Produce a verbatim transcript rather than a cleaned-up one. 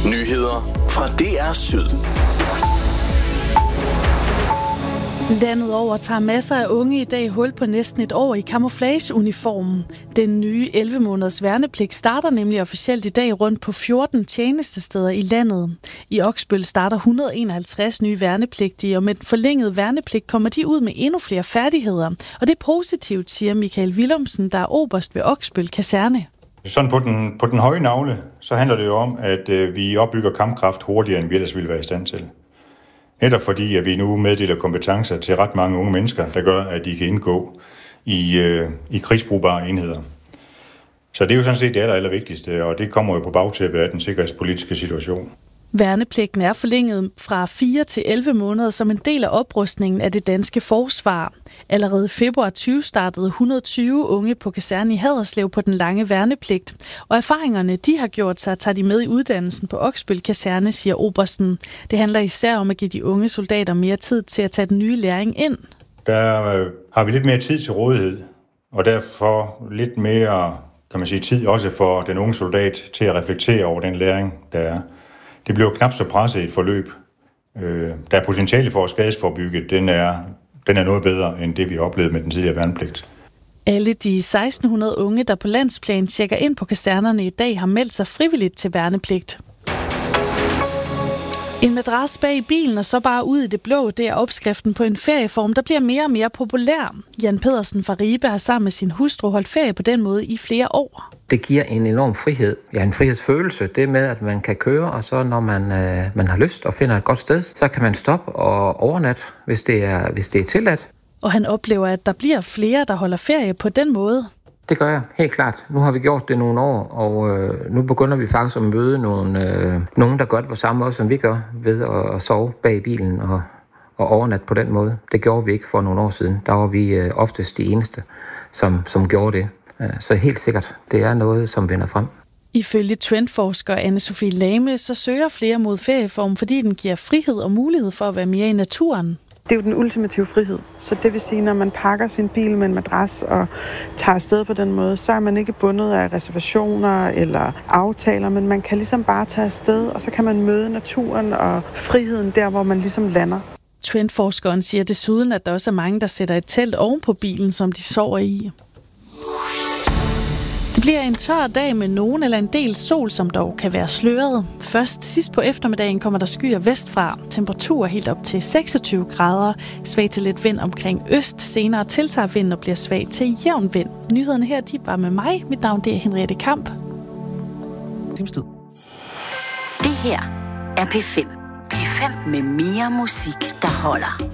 Nyheder fra D R Syd. Landet over tager masser af unge i dag hul på næsten et år i camouflageuniformen. Den nye elleve måneders værnepligt starter nemlig officielt i dag rundt på fjorten tjenestesteder i landet. I Oksbøl starter et hundrede og enoghalvtreds nye værnepligtige, og med den forlængede værnepligt kommer de ud med endnu flere færdigheder. Og det er positivt, siger Michael Willumsen, der er oberst ved Oksbøl Kaserne. Sådan på den, på den høje navle, så handler det jo om, at øh, vi opbygger kampkraft hurtigere, end vi ellers ville være i stand til. Netop fordi, at vi nu meddeler kompetencer til ret mange unge mennesker, der gør, at de kan indgå i, øh, i krigsbrugbare enheder. Så det er jo sådan set det aller, aller vigtigste, og det kommer jo på bagtæppet af den sikkerhedspolitiske situation. Værnepligten er forlænget fra fire til elleve måneder som en del af oprustningen af det danske forsvar. Allerede i februar tyve startede et hundrede og tyve unge på kasernen i Haderslev på den lange værnepligt. Og erfaringerne, de har gjort sig, tager de med i uddannelsen på Oksbøl Kaserne, siger obersten. Det handler især om at give de unge soldater mere tid til at tage den nye læring ind. Der øh, har vi lidt mere tid til rådighed, og derfor lidt mere, kan man sige, tid også for den unge soldat til at reflektere over den læring, der er. Det bliver knap så presset i et forløb. Øh, der er potentiale for at skadesforebygge, den er, den er noget bedre end det, vi har oplevet med den tidligere værnepligt. Alle de seksten hundrede unge, der på landsplan tjekker ind på kasernerne i dag, har meldt sig frivilligt til værnepligt. En madras bag i bilen og så bare ud i det blå, det er opskriften på en ferieform, der bliver mere og mere populær. Jan Pedersen fra Ribe har sammen med sin hustru holdt ferie på den måde i flere år. Det giver en enorm frihed. Ja, en frihedsfølelse. Det med, at man kan køre, og så når man, øh, man har lyst og finder et godt sted, så kan man stoppe og overnatte, hvis det er, hvis det er tilladt. Og han oplever, at der bliver flere, der holder ferie på den måde. Det gør jeg, helt klart. Nu har vi gjort det nogle år, og øh, nu begynder vi faktisk at møde nogle, øh, nogen, der gør det på samme måde, som vi gør, ved at, at sove bag bilen og, og overnatte på den måde. Det gjorde vi ikke for nogle år siden. Der var vi øh, oftest de eneste, som, som gjorde det. Så helt sikkert, det er noget, som vender frem. Ifølge trendforsker Anne-Sophie Lame, så søger flere mod ferieform, fordi den giver frihed og mulighed for at være mere i naturen. Det er jo den ultimative frihed. Så det vil sige, når man pakker sin bil med en madras og tager afsted på den måde, så er man ikke bundet af reservationer eller aftaler, men man kan ligesom bare tage afsted, og så kan man møde naturen og friheden der, hvor man ligesom lander. Trendforskeren siger desuden, at der også er mange, der sætter et telt oven på bilen, som de sover i. Det bliver en tør dag med nogen eller en del sol, som dog kan være sløret. Først sidst på eftermiddagen kommer der skyer vestfra. Temperatur helt op til seksogtyve grader. Svag til lidt vind omkring øst. Senere tiltager vinden og bliver svag til jævn vind. Nyhederne her, de var med mig. Mit navn det er Henriette Kamp. Det her er P fem. P fem med mere musik, der holder.